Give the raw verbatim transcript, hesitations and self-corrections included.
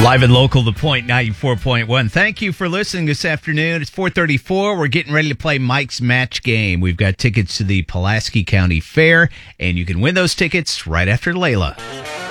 Live and local, The Point ninety-four point one. Thank you for listening this afternoon. It's four thirty-four. We're getting ready to play Mike's Match Game. We've got tickets to the Pulaski County Fair, and you can win those tickets right after Layla.